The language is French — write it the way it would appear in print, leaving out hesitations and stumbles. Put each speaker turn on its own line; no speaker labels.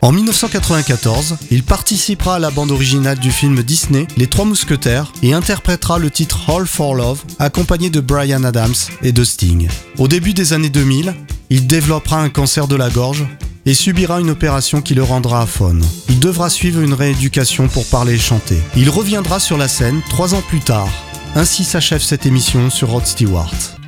En 1994, il participera à la bande originale du film Disney Les Trois Mousquetaires et interprétera le titre All for Love, accompagné de Bryan Adams et de Sting. Au début des années 2000, il développera un cancer de la gorge et subira une opération qui le rendra aphone. Il devra suivre une rééducation pour parler et chanter. Il reviendra sur la scène 3 ans plus tard. Ainsi s'achève cette émission sur Rod Stewart.